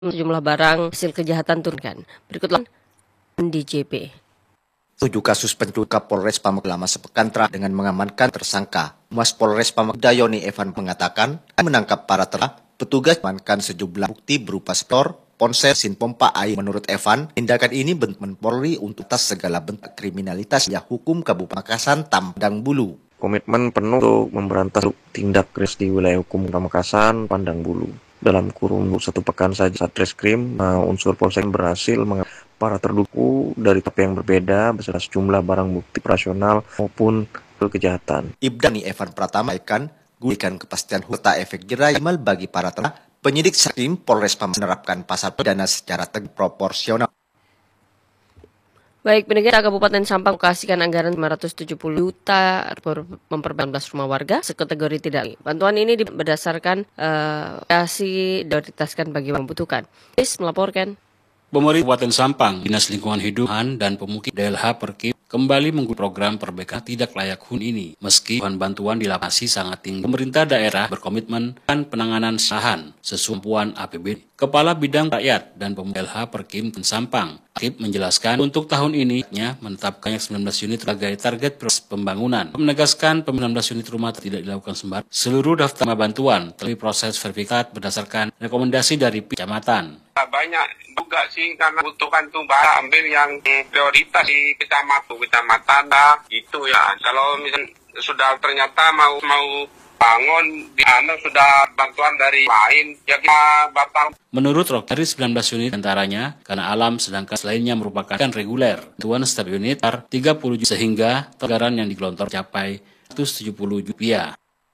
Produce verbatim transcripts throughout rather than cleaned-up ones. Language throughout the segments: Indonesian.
sejumlah barang hasil kejahatan turunkan. Berikutlah D J P. Tujuh kasus penculikan Polres Pamekasan selama sepekan terakhir dengan mengamankan tersangka. Humas Polres Pamekasan Dayoni Evan mengatakan menangkap para tersangka. Petugas mengamankan sejumlah bukti berupa spor, ponsel, mesin pompa air. Menurut Evan, tindakan ini bentuk Polri untuk atas segala bentuk kriminalitas ya hukum Kabupaten Pamekasan Pandang Bulu. Komitmen penuh untuk memberantas tindak keras di wilayah hukum Pamekasan Pandang Bulu. Dalam kurun satu pekan saja, Satreskrim uh, unsur Polsek berhasil mengamankan para terduga dari tapi yang berbeda beserta sejumlah barang bukti operasional maupun kejahatan. Ibdani Evan Pratama ikan gunakan kepastian hukum efek jerah minimal bagi para tersangka. Penyidik Satreskrim Polres Pamekasan menerapkan pasal pidana secara tegas proporsional. Baik, pendengar, Kabupaten Sampang mengalokasikan anggaran lima ratus tujuh puluh juta memperbaiki belas rumah warga sekategori tidak. Bantuan ini berdasarkan uh, kasih prioritaskan bagi yang membutuhkan. Chris melaporkan. Pemerintah Kabupaten Sampang, Dinas Lingkungan Hidup dan Pemukiman D L H Perkim kembali menggunakan program perbaikan tidak layak huni ini. Meski bantuan di lapangan masih sangat tinggi, pemerintah daerah berkomitmen dan penanganan lahan sesuai kemampuan A P B D. Kepala Bidang Rakyat dan Pemukiman D L H Perkim Sampang, Akib menjelaskan untuk tahun ini menetapkan sembilan belas unit sebagai target pembangunan. Menegaskan sembilan belas unit rumah tidak dilakukan sembarangan. Seluruh daftar bantuan telah proses verifikasi berdasarkan rekomendasi dari kecamatan. Banyak juga sih karena butuhkan tuh barang ambil yang prioritas di kecamatan kecamatan dah itu ya. Kalau misalnya sudah ternyata mau mau bangun di sana sudah bantuan dari lain ya kita batang. Menurut Rok, dari sembilan belas unit antaranya karena alam, sedangkan selainnya merupakan reguler. Bantuan setiap unit tiga puluh juta sehingga anggaran yang digelontor capai seratus tujuh puluh juta rupiah.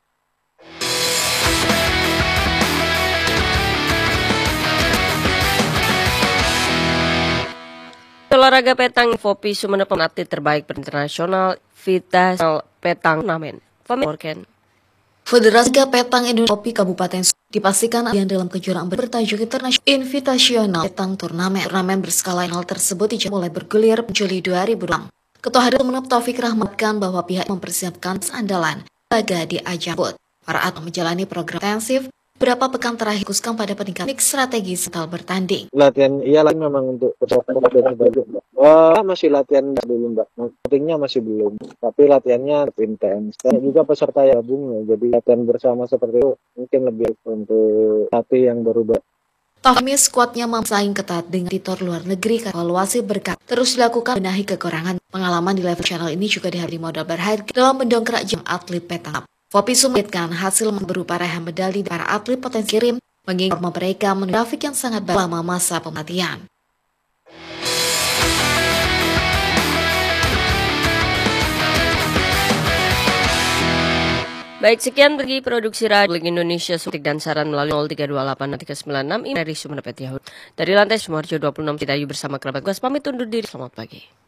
Olahraga petang Fopi Sumeneb atlet terbaik internasional Vita Petang Turnamen. Federasi Petang Indonesia Fopi Kabupaten dipastikan yang dalam kejuaraan bertajuk International Invitational Petang Turnamen. Turnamen berskala nasional tersebut mulai bergulir Juli dua ribu dua puluh enam. Ketua Harian Sumeneb Taufik Rahmatkan bahwa pihak mempersiapkan andalan laga di ajang tersebut. Para atlet menjalani program intensif berapa pekan terakhir fokuskan pada peningkatan strategi setelah bertanding. Latihan, iya latihan memang untuk persiapan latihan baju, Mbak. Oh, masih latihan dulu, Mbak. Latihannya masih belum, tapi latihannya intens. Dan juga peserta yang gabung ya, jadi latihan bersama seperti itu mungkin lebih untuk latih yang berubah. Taufik skuadnya memsaing ketat dengan titor luar negeri. Evaluasi berkat terus dilakukan benahi kekurangan. Pengalaman di level channel ini juga dihadiri modal berharga dalam mendongkrak jam atlet petang. Fopi Sumeneb hasil berupa raihan medali para atlet potensi kirim mengingat mereka menurut grafik yang sangat baik selama masa pemerhatian. Baik, sekian bagi produksi Radio Indonesia Sutik dan saran melalui nol tiga dua delapan tiga sembilan enam ini dari Sumeneb Yahud. Dari lantai Sumarjo dua puluh enam kita bersama kerabat gue pamit undur diri. Selamat pagi.